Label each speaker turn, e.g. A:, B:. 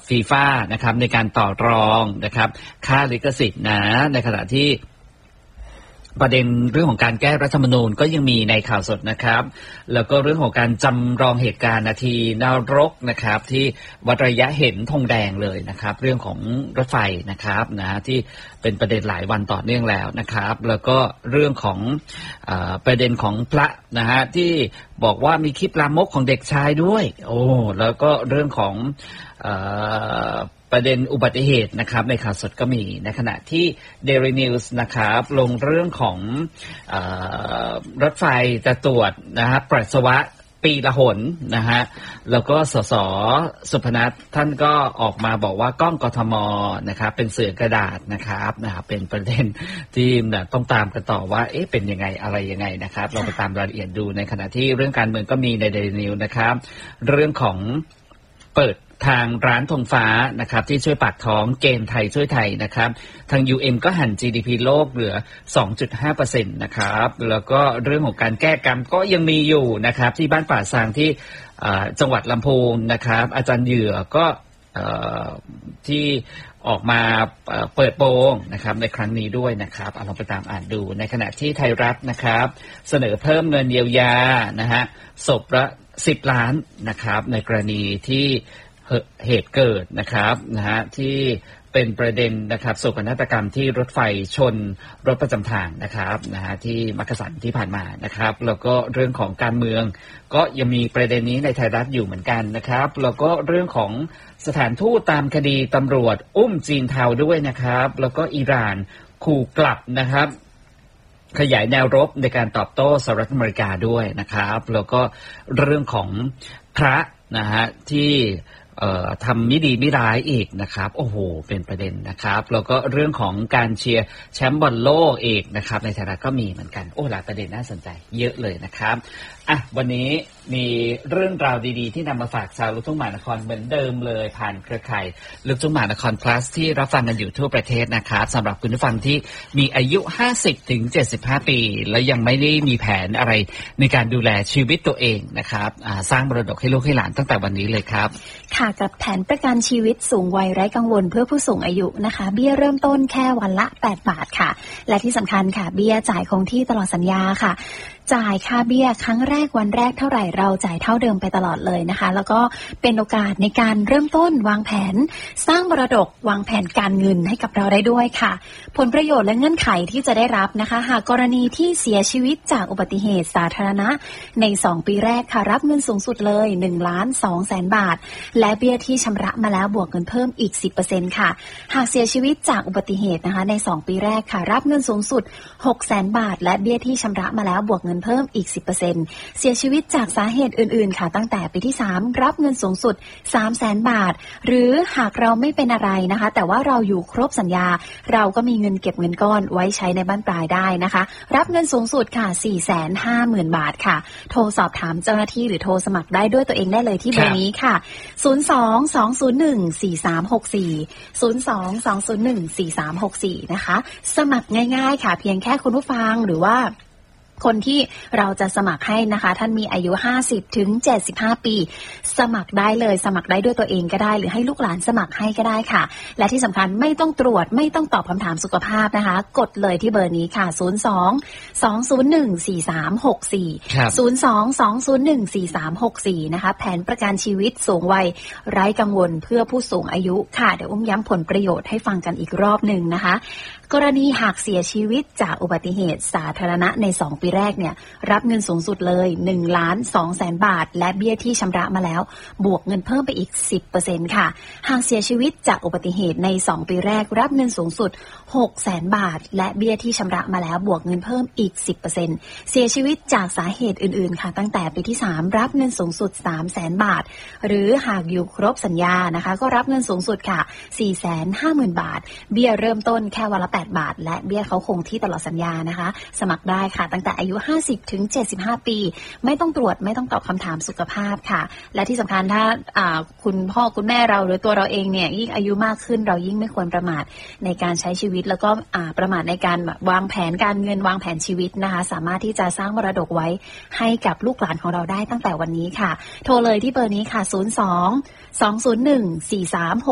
A: ฟีฟ่านะครับในการต่อรองนะครับค่าลิขสิทธิ์นะในขณะที่ประเด็นเรื่องของการแก้รัฐธรรมนูญก็ยังมีในข่าวสดนะครับแล้วก็เรื่องของการจำลองเหตุการณ์นาทีนรกนะครับที่วัดระยะเห็นธงแดงเลยนะครับเรื่องของรถไฟนะครับนะที่เป็นประเด็นหลายวันต่อเนื่องแล้วนะครับแล้วก็เรื่องของประเด็นของพระนะฮะที่บอกว่ามีคลิปลามกของเด็กชายด้วยแล้วก็เรื่องของประเด็นอุบัติเหตุนะครับในข่าวสดก็มีในขณะที่ Daily News นะครับลงเรื่องของรถไฟจะตรวจนะฮะปัสสาวะปีละหนนะฮะแล้วก็สสสุพนัทท่านก็ออกมาบอกว่ากล้องกทมนะครับเป็นเสือกระดาษนะครับเป็นประเด็นที่ต้องตามกันต่อว่าเป็นยังไงอะไรยังไงนะครับเราไปตามรายละเอียดดูในขณะที่เรื่องการเมืองก็มีใน Daily News นะครับเรื่องของเปิดทางร้านธงฟ้านะครับที่ช่วยปากท้องเกมไทยช่วยไทยนะครับทาง UN ก็หั่น GDP โลกเหลือ 2.5% นะครับแล้วก็เรื่องของการแก้กรรมก็ยังมีอยู่นะครับที่บ้านป่าซางที่จังหวัดลำพูนนะครับอาจารย์เหยื่อก็ที่ออกมาเปิดโปงนะครับในครั้งนี้ด้วยนะครับลองไปตามอ่านดูในขณะที่ไทยรัฐนะครับเสนอเพิ่มเงินเยียวยานะฮะศพละ10 ล้านนะครับในกรณีที่เหตุเกิดนะครับนะฮะที่เป็นประเด็นนะครับโศกนาฏกรรมที่รถไฟชนรถประจำทางนะครับนะฮะที่มักกะสันที่ผ่านมานะครับแล้วก็เรื่องของการเมืองก็ยังมีประเด็นนี้ในไทยรัฐอยู่เหมือนกันนะครับแล้วก็เรื่องของสถานทูตตามคดีตำรวจอุ้มจีนเทาด้วยนะครับแล้วก็อิหร่านขู่กลับนะครับขยายแนวรบในการตอบโต้สหรัฐอเมริกาด้วยนะครับแล้วก็เรื่องของพระนะฮะที่ทำไม่ดีไม่ร้ายอีกนะครับโอ้โหเป็นประเด็นนะครับแล้วก็เรื่องของการเชียร์แชมป์บอลโลกอีกนะครับในไทยรัฐก็มีเหมือนกันหลายประเด็นน่าสนใจเยอะเลยนะครับวันนี้มีเรื่องราวดีๆที่นำมาฝากชาวลูกทุ่งมหานครเหมือนเดิมเลยผ่านเครือข่ายลูกทุ่งมหานคร plus ที่รับฟังกันอยู่ทั่วประเทศนะครับสำหรับคุณผู้ฟังที่มีอายุ 50-75 ปีและยังไม่ได้มีแผนอะไรในการดูแลชีวิตตัวเองนะครับสร้างมรดกให้ลูกให้หลานตั้งแต่วันนี้เลยครับ
B: ค่ะกับแผนประกันชีวิตสูงวัยไร้กังวลเพื่อผู้สูงอายุนะคะเบี้ยเริ่มต้นแค่วันละ8 บาทค่ะและที่สำคัญค่ะเบี้ยจ่ายคงที่ตลอดสัญญาค่ะจ่ายค่าเบี้ยครั้งแรกวันแรกเท่าไหร่เราจ่ายเท่าเดิมไปตลอดเลยนะคะแล้วก็เป็นโอกาสในการเริ่มต้นวางแผนสร้างมรดกวางแผนการเงินให้กับเราได้ด้วยค่ะผลประโยชน์และเงื่อนไขที่จะได้รับนะคะหากกรณีที่เสียชีวิตจากอุบัติเหตุสาธารณะใน2 ปีแรกค่ะรับเงินสูงสุดเลย1,200,000 บาทและเบี้ยที่ชำระมาแล้วบวกเงินเพิ่มอีก 10% ค่ะหากเสียชีวิตจากอุบัติเหตุนะคะใน2 ปีแรกค่ะรับเงินสูงสุด600,000 บาทและเบี้ยที่ชำระมาแล้วบวกเงินเพิ่มอีก 10% เสียชีวิตจากสาเหตุอื่นๆค่ะตั้งแต่ปีที่3รับเงินสูงสุด 300,000 บาทหรือหากเราไม่เป็นอะไรนะคะแต่ว่าเราอยู่ครบสัญญาเราก็มีเงินเก็บเงินก้อนไว้ใช้ในบ้านปลายได้นะคะรับเงินสูงสุดค่ะ 450,000 บาทค่ะโทรสอบถามเจ้าหน้าที่หรือโทรสมัครได้ด้วยตัวเองได้เลยที่เบอร์นี้ค่ะ02-201-4364 02-201-4364 นะคะสมัครง่ายๆค่ะเพียงแค่คุณผู้ฟังหรือว่าคนที่เราจะสมัครให้นะคะท่านมีอายุ 50-75 ปีสมัครได้เลยสมัครได้ด้วยตัวเองก็ได้หรือให้ลูกหลานสมัครให้ก็ได้ค่ะและที่สำคัญไม่ต้องตรวจไม่ต้องตอบคำถามสุขภาพนะคะกดเลยที่เบอร์นี้ค่ะ02-201-4364 02-201-4364 นะคะแผนประกันชีวิตสูงวัยไร้กังวลเพื่อผู้สูงอายุค่ะเดี๋ยวย้ำผลประโยชน์ให้ฟังกันอีกรอบนึงนะคะกรณีหากเสียชีวิตจากอุบัติเหตุสาธารณะใน2 ปีแรกเนี่ยรับเงินสูงสุดเลย1,200,000 บาทและเบี้ยที่ชำระมาแล้วบวกเงินเพิ่มไปอีก 10% ค่ะหากเสียชีวิตจากอุบัติเหตุใน2 ปีแรกรับเงินสูงสุด600,000 บาทและเบี้ยที่ชำระมาแล้วบวกเงินเพิ่มอีก 10% เสียชีวิตจากสาเหตุอื่นๆค่ะตั้งแต่ปีที่3รับเงินสูงสุด 300,000 บาทหรือหากอยู่ครบสัญญานะคะก็รับเงินสูงสุดค่ะ 450,000 บาทเบี้ยเริ่มต้นแค่วันละ8 บาทและเบี้ยเขาคงที่ตลอดสัญญานะคะสมัครได้ค่ะตั้งแต่อายุ 50-75 ปีไม่ต้องตรวจไม่ต้องตอบคำถามสุขภาพค่ะและที่สำคัญถ้าคุณพ่อคุณแม่เราหรือตัวเราเองเนี่ยยิ่งอายุมากขึ้นเรายิ่งไม่ควรประมาทในการใช้ชีวิตแล้วก็ประมาทในการวางแผนการเงินวางแผนชีวิตนะคะสามารถที่จะสร้างมรดกไว้ให้กับลูกหลานของเราได้ตั้งแต่วันนี้ค่ะโทรเลยที่เบอร์นี้ค่ะ02-201-4364